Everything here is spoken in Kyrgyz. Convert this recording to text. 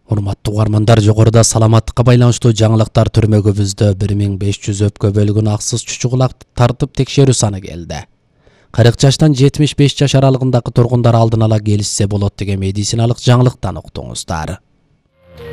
Урматтуу угармандар, жогоруда саламаттыкка байланыштуу жаңылыктар түрмөгүбүздө 1500 өпкө бөлүгүн аксыз чучугулак тартып текшерүү саны келди. 40 жаштан 75 жаш аралыгындагы тургундар алдын ала келишсе болот деген медициналык жаңылыктан уктуңуздар.